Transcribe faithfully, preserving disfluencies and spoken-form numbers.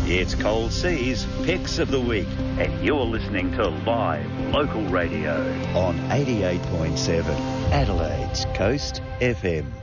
It's Cold Seas Picks of the Week, and you're listening to live local radio on eighty-eight point seven Adelaide's Coast F M.